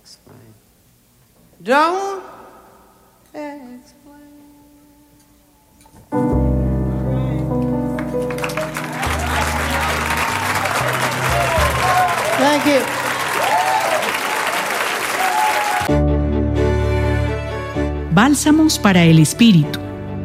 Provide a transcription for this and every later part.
explain. Don't explain. Thank you. Bálsamos para el Espíritu.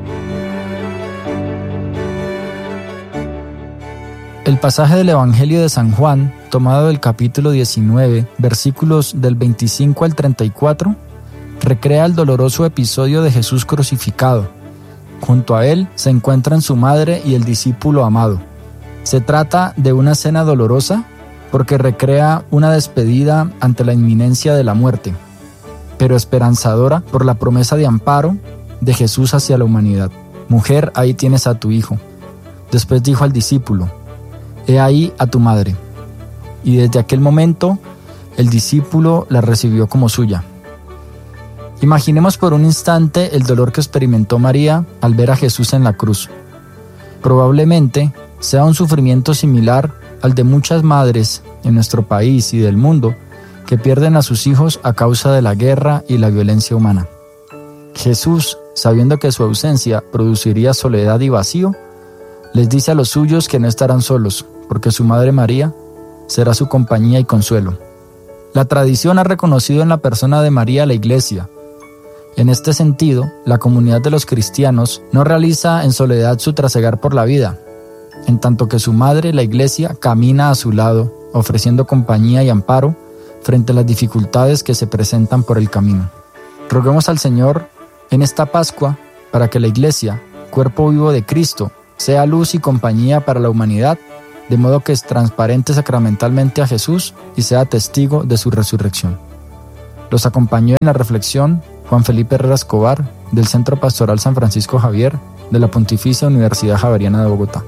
El pasaje del Evangelio de San Juan, tomado del capítulo 19, versículos del 25 al 34, recrea el doloroso episodio de Jesús crucificado. Junto a él se encuentran su madre y el discípulo amado. Se trata de una escena dolorosa porque recrea una despedida ante la inminencia de la muerte, pero esperanzadora por la promesa de amparo de Jesús hacia la humanidad. Mujer, ahí tienes a tu hijo. Después dijo al discípulo: He ahí a tu madre. Y desde aquel momento, el discípulo la recibió como suya. Imaginemos por un instante el dolor que experimentó María al ver a Jesús en la cruz. Probablemente sea un sufrimiento similar al de muchas madres en nuestro país y del mundo que pierden a sus hijos a causa de la guerra y la violencia humana. Jesús, sabiendo que su ausencia produciría soledad y vacío, les dice a los suyos que no estarán solos, porque su madre María será su compañía y consuelo. La tradición ha reconocido en la persona de María la Iglesia. En este sentido, la comunidad de los cristianos no realiza en soledad su trasegar por la vida, en tanto que su madre, la Iglesia, camina a su lado, ofreciendo compañía y amparo frente a las dificultades que se presentan por el camino. Roguemos al Señor en esta Pascua para que la Iglesia, cuerpo vivo de Cristo, sea luz y compañía para la humanidad, de modo que es transparente sacramentalmente a Jesús y sea testigo de su resurrección. Los acompañó en la reflexión Juan Felipe Herrera Escobar, del Centro Pastoral San Francisco Javier, de la Pontificia Universidad Javeriana de Bogotá.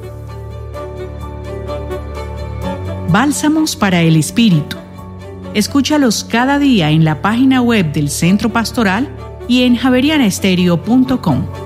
Bálsamos para el Espíritu. Escúchalos cada día en la página web del Centro Pastoral y en javerianestereo.com.